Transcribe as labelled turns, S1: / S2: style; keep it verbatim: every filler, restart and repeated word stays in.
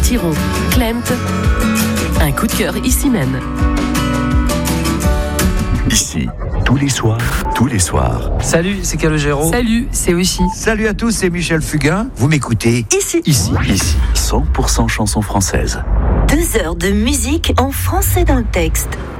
S1: Thiron, Clemt. Un coup de cœur ici même.
S2: Ici, tous les soirs, tous les soirs.
S3: Salut, c'est Calogero.
S1: Salut, c'est Oshi.
S4: Salut à tous, c'est Michel Fugain. Vous m'écoutez
S1: Ici.
S2: Ici, ici, cent pour cent chansons françaises.
S5: Deux heures de musique en français dans le texte.